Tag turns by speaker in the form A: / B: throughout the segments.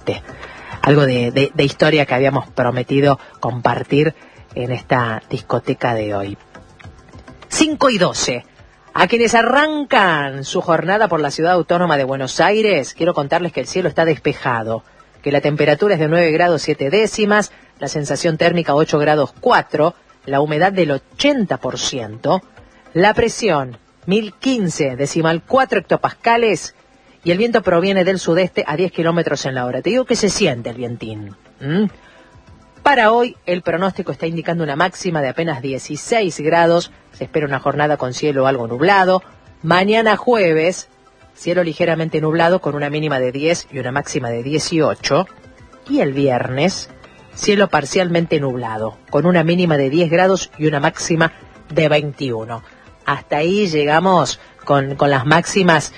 A: Este. Algo de historia que habíamos prometido compartir en esta discoteca de hoy. 5:12. A quienes arrancan su jornada por la ciudad autónoma de Buenos Aires, quiero contarles que el cielo está despejado, que la temperatura es de 9 grados 7 décimas, la sensación térmica 8 grados 4, la humedad del 80%, la presión 1015,4 hectopascales y el viento proviene del sudeste a 10 kilómetros en la hora. Te digo que se siente el vientín. Para hoy el pronóstico está indicando una máxima de apenas 16 grados, se espera una jornada con cielo algo nublado. Mañana jueves, cielo ligeramente nublado con una mínima de 10 y una máxima de 18. Y el viernes, cielo parcialmente nublado, con una mínima de 10 grados y una máxima de 21. Hasta ahí llegamos con las máximas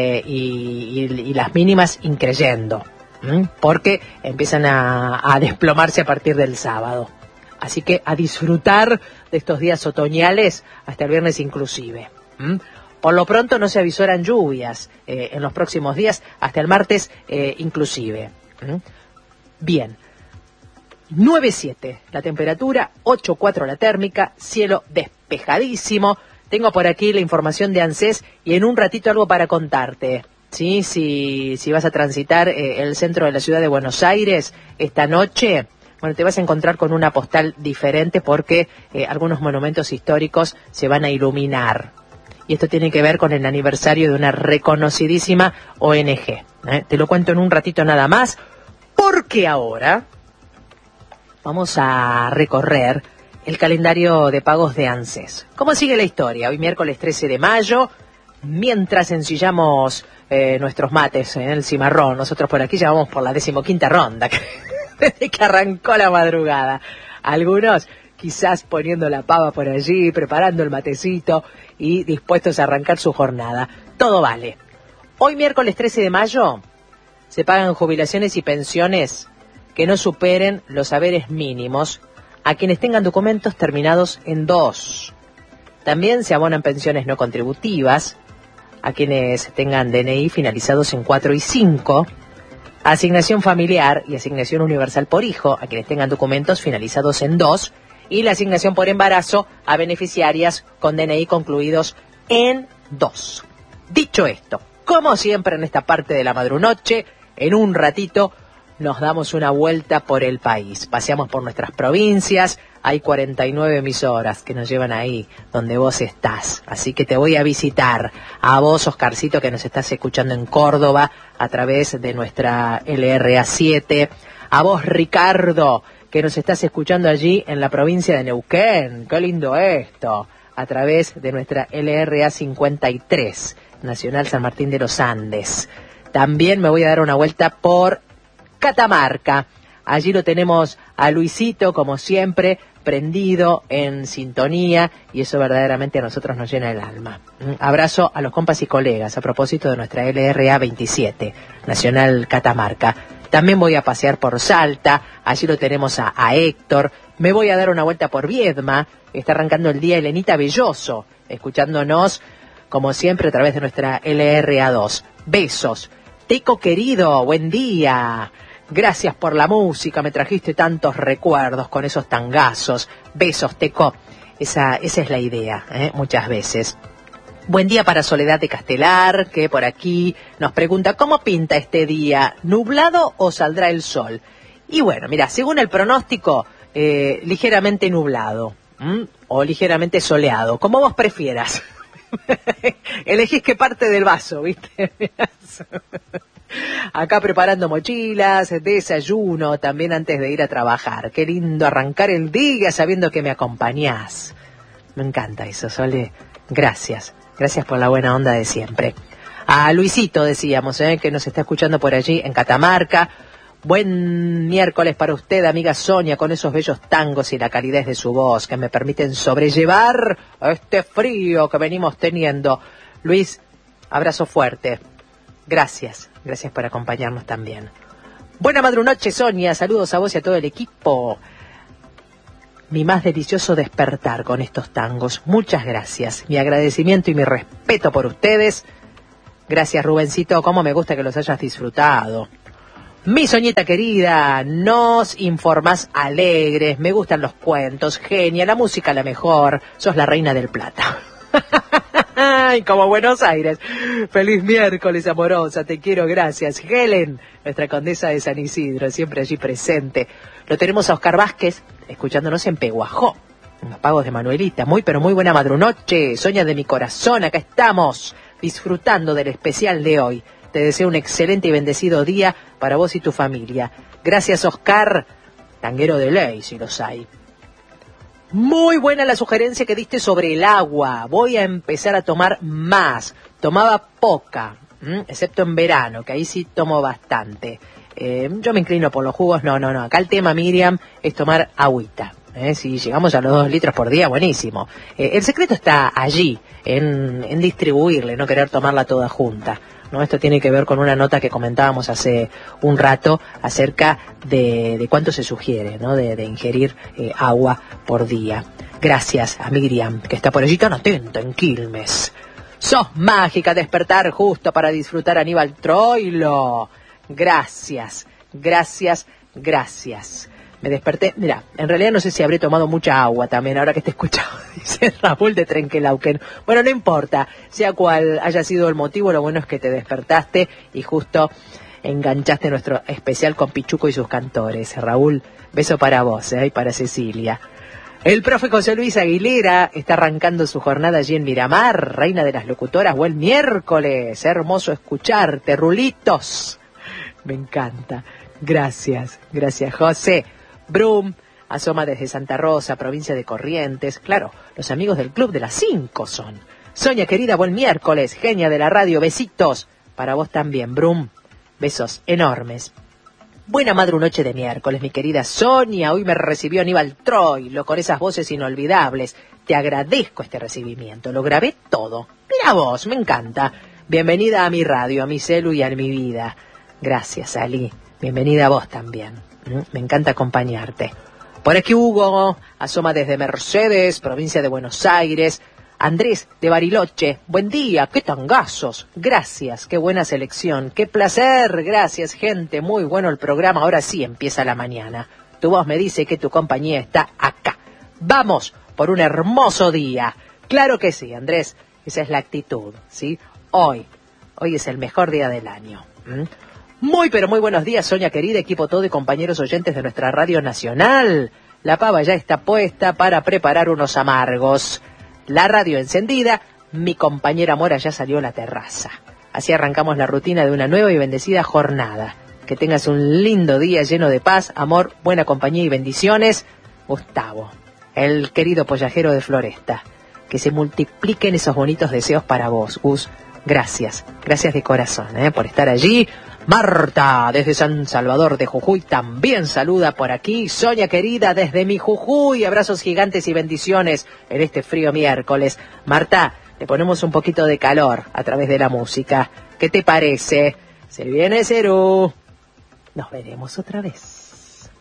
A: y las mínimas increyendo. Porque empiezan a desplomarse a partir del sábado. Así que a disfrutar de estos días otoñales hasta el viernes inclusive. Por lo pronto no se avisoran lluvias en los próximos días, hasta el martes inclusive. Bien, 9:07 la temperatura, 8:04 la térmica, cielo despejadísimo. Tengo por aquí la información de ANSES y en un ratito algo para contarte. Sí, si vas a transitar el centro de la ciudad de Buenos Aires esta noche, bueno, te vas a encontrar con una postal diferente porque algunos monumentos históricos se van a iluminar. Y esto tiene que ver con el aniversario de una reconocidísima ONG. Te lo cuento en un ratito nada más, porque ahora vamos a recorrer el calendario de pagos de ANSES. ¿Cómo sigue la historia? Hoy miércoles 13 de mayo, mientras ensillamos nuestros mates en el cimarrón, nosotros por aquí ya vamos por la 15ª ronda, desde que arrancó la madrugada. Algunos quizás poniendo la pava por allí, preparando el matecito y dispuestos a arrancar su jornada. Todo vale. Hoy miércoles 13 de mayo se pagan jubilaciones y pensiones que no superen los haberes mínimos a quienes tengan documentos terminados en 2. También se abonan pensiones no contributivas a quienes tengan DNI finalizados en 4 y 5, asignación familiar y asignación universal por hijo a quienes tengan documentos finalizados en 2, y la asignación por embarazo a beneficiarias con DNI concluidos en 2. Dicho esto, como siempre en esta parte de la madrunoche, en un ratito nos damos una vuelta por el país. Paseamos por nuestras provincias, hay 49 emisoras que nos llevan ahí donde vos estás. Así que te voy a visitar a vos, Oscarcito, que nos estás escuchando en Córdoba a través de nuestra LRA7. A vos, Ricardo, que nos estás escuchando allí en la provincia de Neuquén. ¡Qué lindo esto! A través de nuestra LRA53, Nacional San Martín de los Andes. También me voy a dar una vuelta por Catamarca. Allí lo tenemos a Luisito, como siempre, prendido, en sintonía, y eso verdaderamente a nosotros nos llena el alma. Abrazo a los compas y colegas a propósito de nuestra LRA 27, Nacional Catamarca. También voy a pasear por Salta, allí lo tenemos a Héctor. Me voy a dar una vuelta por Viedma, está arrancando el día Elenita Belloso, escuchándonos, como siempre, a través de nuestra LRA 2. Besos. Teco querido, buen día. Gracias por la música, me trajiste tantos recuerdos con esos tangazos. Besos, Teco. Esa es la idea, muchas veces. Buen día para Soledad de Castelar, que por aquí nos pregunta, ¿cómo pinta este día? ¿Nublado o saldrá el sol? Y bueno, mira, según el pronóstico, ligeramente nublado, o ligeramente soleado, como vos prefieras. Elegís qué parte del vaso, ¿viste? Acá preparando mochilas, desayuno, también antes de ir a trabajar. Qué lindo arrancar el día sabiendo que me acompañás. Me encanta eso, Sole. Gracias. Gracias por la buena onda de siempre. A Luisito decíamos, que nos está escuchando por allí en Catamarca. Buen miércoles para usted, amiga Sonia, con esos bellos tangos y la calidez de su voz que me permiten sobrellevar este frío que venimos teniendo. Luis, abrazo fuerte. Gracias por acompañarnos también. Buena madrunoche, Sonia, saludos a vos y a todo el equipo. Mi más delicioso despertar con estos tangos. Muchas gracias. Mi agradecimiento y mi respeto por ustedes. Gracias, Rubencito, cómo me gusta que los hayas disfrutado. Mi Soñita querida, nos informás alegres, me gustan los cuentos, genia, la música la mejor, sos la reina del Plata. Ay, como Buenos Aires. Feliz miércoles, amorosa, te quiero, gracias. Helen, nuestra condesa de San Isidro, siempre allí presente. Lo tenemos a Oscar Vázquez, escuchándonos en Peguajó, en los pagos de Manuelita. Muy, pero muy buena madrunoche, Soña de mi corazón, acá estamos, disfrutando del especial de hoy. Te deseo un excelente y bendecido día para vos y tu familia. Gracias, Oscar, tanguero de ley, si los hay. Muy buena la sugerencia que diste sobre el agua. Voy a empezar a tomar más. Tomaba poca, excepto en verano, que ahí sí tomo bastante. Yo me inclino por los jugos. No. Acá el tema, Miriam, es tomar agüita. Si llegamos a los 2 litros por día, buenísimo. El secreto está allí, en distribuirle, no querer tomarla toda junta. ¿No? Esto tiene que ver con una nota que comentábamos hace un rato acerca de cuánto se sugiere, ¿no? de ingerir agua por día. Gracias a Miriam, que está por allí tan atenta en Quilmes. Sos mágica, despertar justo para disfrutar Aníbal Troilo. Gracias. Me desperté, mira, en realidad no sé si habré tomado mucha agua también, ahora que te he escuchado, dice Raúl de Trenquelauquen. Bueno, no importa, sea cual haya sido el motivo, lo bueno es que te despertaste y justo enganchaste nuestro especial con Pichuco y sus cantores. Raúl, beso para vos, y para Cecilia. El profe José Luis Aguilera está arrancando su jornada allí en Miramar, reina de las locutoras, buen miércoles, hermoso escucharte, Rulitos. Me encanta, gracias José. Brum asoma desde Santa Rosa, provincia de Corrientes. Claro, los amigos del Club de las 5 son. Soña querida, buen miércoles, genia de la radio, besitos. Para vos también, Brum. Besos enormes. Buena madrunoche de miércoles, mi querida Sonia. Hoy me recibió Aníbal Troilo con esas voces inolvidables. Te agradezco este recibimiento, lo grabé todo. Mira vos, me encanta. Bienvenida a mi radio, a mi celu y a mi vida. Gracias, Ali. Bienvenida a vos también. Me encanta acompañarte. Por aquí Hugo asoma desde Mercedes, provincia de Buenos Aires. Andrés de Bariloche, buen día, qué tangazos. Gracias, qué buena selección, qué placer. Gracias, gente, muy bueno el programa. Ahora sí empieza la mañana. Tu voz me dice que tu compañía está acá. Vamos por un hermoso día. Claro que sí, Andrés, esa es la actitud, ¿sí? Hoy es el mejor día del año. Muy, pero muy buenos días, Soña querida, equipo todo y compañeros oyentes de nuestra radio nacional. La pava ya está puesta para preparar unos amargos. La radio encendida, mi compañera Mora ya salió a la terraza. Así arrancamos la rutina de una nueva y bendecida jornada. Que tengas un lindo día lleno de paz, amor, buena compañía y bendiciones. Gustavo, el querido pollajero de Floresta. Que se multipliquen esos bonitos deseos para vos, Gus. Gracias de corazón, por estar allí. Marta, desde San Salvador de Jujuy, también saluda por aquí. Soña querida, desde mi Jujuy, abrazos gigantes y bendiciones en este frío miércoles. Marta, le ponemos un poquito de calor a través de la música. ¿Qué te parece? Se viene Cerú. Nos veremos otra vez.